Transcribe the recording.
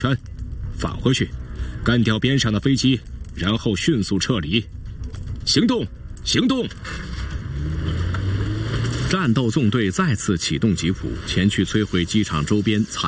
圈，返回去，干掉边上的飞机，然后迅速撤离。行动！行动！ 战斗纵队再次启动吉普，前去摧毁机场周边